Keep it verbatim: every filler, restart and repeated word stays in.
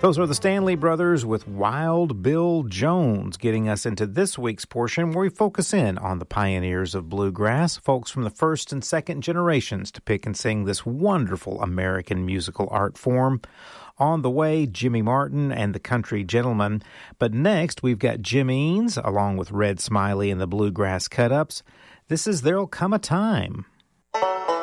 Those are the Stanley Brothers with Wild Bill Jones, getting us into this week's portion where we focus in on the pioneers of bluegrass, folks from the first and second generations to pick and sing this wonderful American musical art form. On the way, Jimmy Martin and the Country Gentlemen. But next, we've got Jim Eanes, along with Red Smiley and the Bluegrass Cut-Ups. This is There'll Come a Time.